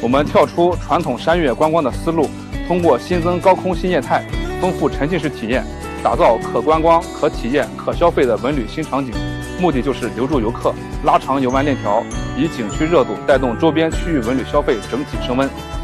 我们跳出传统山岳观光的思路，通过新增高空新业态，丰富沉浸式体验，打造可观光、可体验、可消费的文旅新场景。目的就是留住游客，拉长游玩链条，以景区热度带动周边区域文旅消费整体升温。